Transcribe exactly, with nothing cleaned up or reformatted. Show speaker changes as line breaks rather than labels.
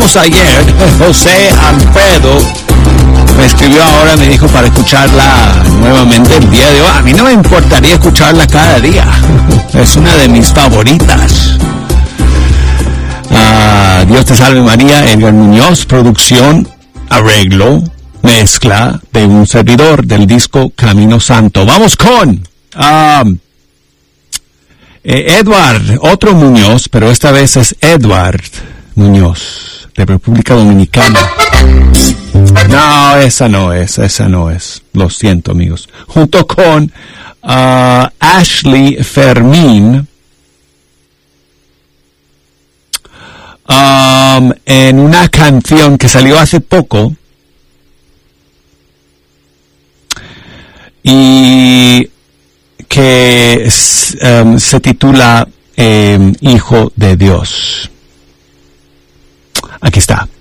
escuchamos ayer, José Alfredo me escribió ahora, me dijo para escucharla nuevamente el día de hoy. A mí no me importaría escucharla cada día. Es una de mis favoritas. Uh, Dios te salve María, Edgar Muñoz, producción, arreglo, mezcla de un servidor del disco Camino Santo. Vamos con uh, eh, Edward, otro Muñoz, pero esta vez es Edward Muñoz, de República Dominicana. No, esa no es, esa no es. Lo siento, amigos. Junto con uh, Ashley Fermín, um, en una canción que salió hace poco y que um, se titula eh, Hijo de Dios. Aquí está.